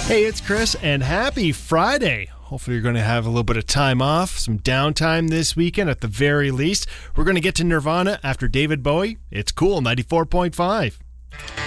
Hey, it's Chris, and happy Friday. Hopefully you're going to have a little bit of time off, some downtime this weekend at the very least. We're going to get to Nirvana after David Bowie. It's cool, 94.5.